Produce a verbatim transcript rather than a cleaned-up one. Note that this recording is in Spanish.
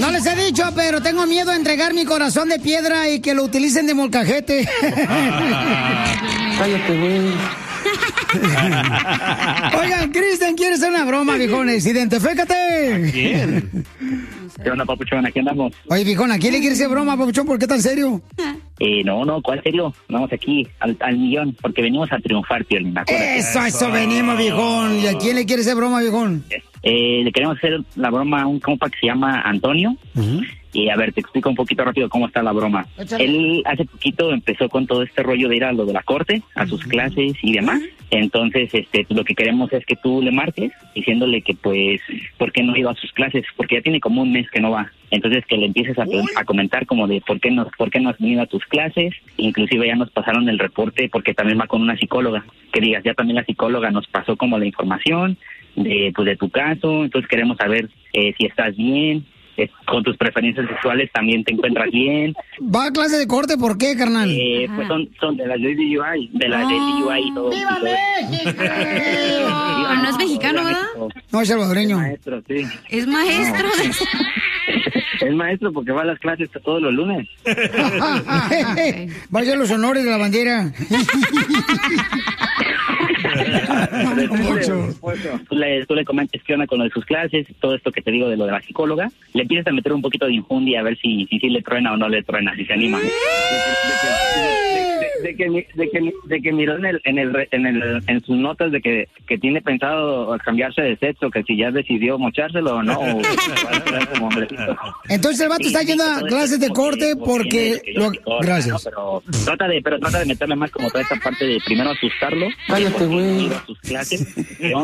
No les he dicho, pero tengo miedo de entregar mi corazón de piedra y que lo utilicen de molcajete. Cállate, güey. Oigan, Cristian, ¿quieres hacer una broma, viejones? Identifícate. ¿Quién? ¿Qué onda, papuchón? ¿Aquí andamos? Oye, viejón, ¿a quién le quieres hacer broma, papuchón? ¿Por qué tan serio? Eh, no, no, ¿cuál serio? Vamos aquí, al, al millón, porque venimos a triunfar, Piolín, ¿me acuerdas? Eso, eso, venimos, viejón. ¿Y a quién le quieres hacer broma, viejón? Eh, le queremos hacer la broma a un compa que se llama Antonio. Uh-huh. Y a ver, te explico un poquito rápido cómo está la broma. Échale. Él hace poquito empezó con todo este rollo de ir a lo de la corte, a sus uh-huh. clases y demás. Entonces, este, lo que queremos es que tú le marques diciéndole que, pues, ¿por qué no ha ido a sus clases? Porque ya tiene como un mes que no va. Entonces, que le empieces a, a comentar como de por qué no, por qué no has venido a tus clases. Inclusive ya nos pasaron el reporte porque también va con una psicóloga. Que digas, ya también la psicóloga nos pasó como la información de, pues, de tu caso. Entonces, queremos saber eh, si estás bien. Eh, con tus preferencias sexuales también te encuentras bien. ¿Va a clase de corte? ¿Por qué, carnal? Eh, pues son, son de la D U I, de la oh, D U I y todo. ¡Viva México! Pero no es mexicano, ¿verdad? No, es salvadoreño. Es maestro, sí. Es maestro. No. Es maestro porque va a las clases todos los lunes. Vaya a los honores de la bandera. Tú le, tú le comentes qué onda con lo de sus clases, todo esto que te digo de lo de la psicóloga, le empiezas a meter un poquito de infundia a ver si si, si le truena o no le truena, si se anima. De, de, de, de, que, de, que, de que miró en el, en el en el en sus notas de que, que tiene pensado cambiarse de sexo, que si ya decidió mochárselo o no. O, como entonces el vato sí, está yendo a clases de corte porque lo... gracias. ¿no? Pero trata de pero trata de meterle más como toda esta parte de primero asustarlo. Cállate, güey. A sus clases.